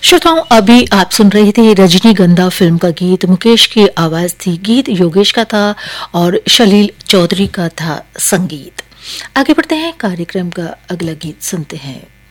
श्रोताओं, अभी आप सुन रहे थे रजनीगंधा फिल्म का गीत। मुकेश की आवाज थी, गीत योगेश का था और शलील चौधरी का था संगीत। आगे बढ़ते हैं, कार्यक्रम का अगला गीत सुनते हैं।